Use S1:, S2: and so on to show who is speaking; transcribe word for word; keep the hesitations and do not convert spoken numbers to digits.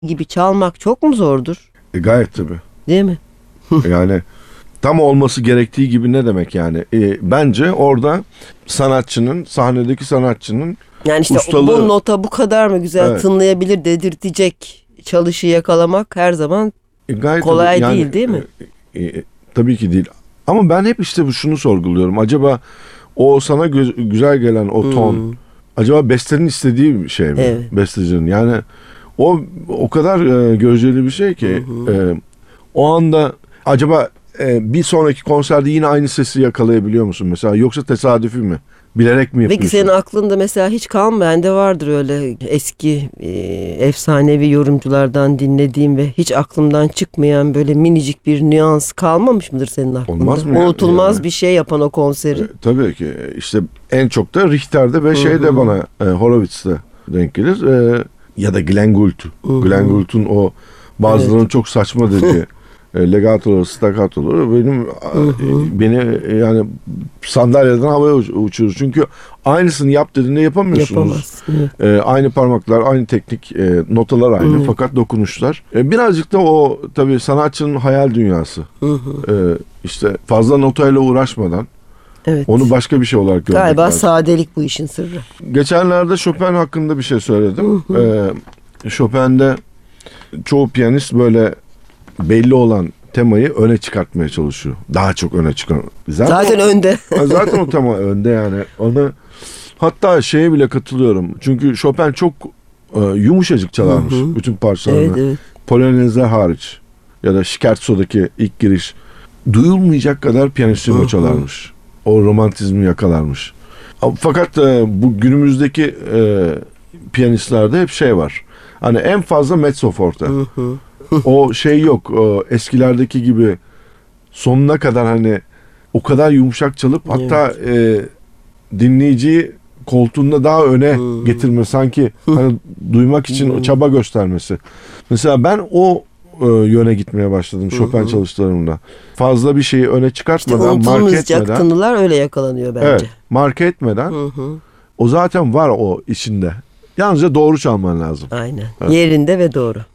S1: gibi çalmak çok mu zordur?
S2: E, gayet tabii.
S1: Değil mi?
S2: Yani tam olması gerektiği gibi ne demek yani? E, bence orada sanatçının, sahnedeki sanatçının
S1: Yani işte
S2: ustalığı.
S1: bu nota bu kadar mı güzel
S2: Evet.
S1: tınlayabilir dedirtecek çalışı yakalamak her zaman
S2: E, gayet
S1: kolay
S2: tabii. Yani,
S1: değil, değil mi?
S2: E, e, tabii ki değil. Ama ben hep işte bu- şunu sorguluyorum. Acaba o sana gö- güzel gelen o ton,
S1: Hmm.
S2: acaba bestenin istediği bir şey mi?
S1: Evet.
S2: Bestecinin. Yani o o kadar e, göreceli bir şey ki e, o anda acaba e, bir sonraki konserde yine aynı sesi yakalayabiliyor musun mesela? Yoksa tesadüfi mi? Bilerek mi yapıyorsun?
S1: Peki senin aklında mesela hiç kalmıyor. Bende vardır öyle eski e, efsanevi yorumculardan dinlediğim ve hiç aklımdan çıkmayan böyle minicik bir nüans kalmamış mıdır senin aklında?
S2: Olmaz mı ya?
S1: Unutulmaz
S2: Yani.
S1: bir şey yapan o konseri.
S2: E, tabii ki. İşte en çok da Richter'de ve şeyde bana e, Horowitz'te denk gelir. E, ya da Glenn Gould. Glenn Gould'un o bazılarının çok saçma dediği e, legatoları, staccatoları benim e, beni e, yani sandalyeden havaya uç- uçurur. Çünkü aynısını yap dediğinde yapamıyorsunuz.
S1: Yapamaz. Evet.
S2: E, aynı parmaklar, aynı teknik, e, notalar aynı fakat dokunuşlar. E, birazcık da o tabii sanatçının hayal dünyası. E, işte fazla notayla uğraşmadan
S1: Evet.
S2: onu başka bir şey olarak görmek
S1: Galiba
S2: lazım.
S1: sadelik bu işin sırrı.
S2: Geçenlerde Chopin hakkında bir şey söyledim. Ee, Chopin'de çoğu piyanist böyle belli olan temayı öne çıkartmaya çalışıyor. Daha çok öne çıkar. Zaten,
S1: Zaten
S2: o,
S1: önde.
S2: zaten o tema önde yani. Onu hatta şeye bile katılıyorum. Çünkü Chopin çok e, yumuşacık çalarmış bütün parçalarını.
S1: Evet, evet.
S2: Polonezler hariç ya da Scherzo'daki ilk giriş duyulmayacak kadar piyanissimo çalarmış. O romantizmi yakalarmış. Fakat e, bu günümüzdeki e, piyanistlerde hep şey var. Hani en fazla mezzo forte. O şey yok. O eskilerdeki gibi sonuna kadar hani o kadar yumuşak çalıp hatta e, dinleyiciyi koltuğunda daha öne getirme sanki hani duymak için o çaba göstermesi. Mesela ben o e, yöne gitmeye başladım Chopin çalışmalarımda. Fazla bir şeyi öne
S1: İşte
S2: çıkartmadan, marke
S1: unutulmayacak
S2: etmeden.
S1: tınılar öyle yakalanıyor bence.
S2: Evet, marke etmeden o zaten var o içinde. Yalnızca doğru çalman lazım.
S1: Aynen. Yerinde ve doğru.